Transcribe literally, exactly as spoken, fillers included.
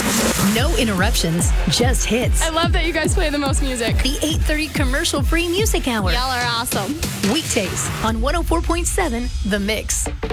No interruptions, just hits. I love that you guys play the most music. The eight thirty commercial-free music hour. Y'all are awesome. Weekdays on one oh four point seven The Mix.